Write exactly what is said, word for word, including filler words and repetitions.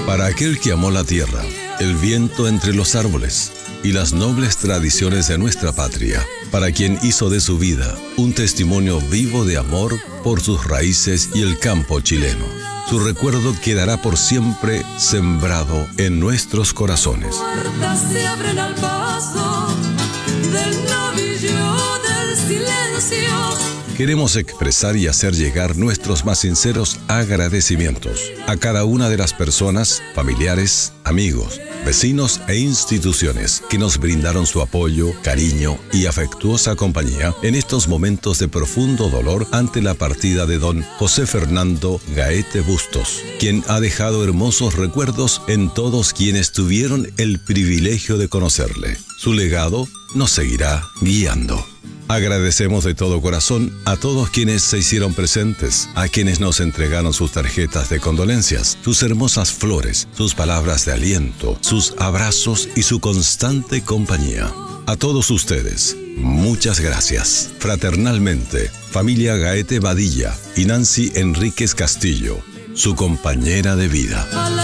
Para aquel que amó la tierra, el viento entre los árboles y las nobles tradiciones de nuestra patria, para quien hizo de su vida un testimonio vivo de amor por sus raíces y el campo chileno. Su recuerdo quedará por siempre sembrado en nuestros corazones. Puertas se abren al paso del novillo del silencio. Queremos expresar y hacer llegar nuestros más sinceros agradecimientos a cada una de las personas, familiares, amigos, vecinos e instituciones que nos brindaron su apoyo, cariño y afectuosa compañía en estos momentos de profundo dolor ante la partida de don José Fernando Gaete Bustos, quien ha dejado hermosos recuerdos en todos quienes tuvieron el privilegio de conocerle. Su legado nos seguirá guiando. Agradecemos de todo corazón a todos quienes se hicieron presentes, a quienes nos entregaron sus tarjetas de condolencias, sus hermosas flores, sus palabras de aliento, sus abrazos y su constante compañía. A todos ustedes, muchas gracias. Fraternalmente, familia Gaete Badilla y Nancy Enríquez Castillo, su compañera de vida.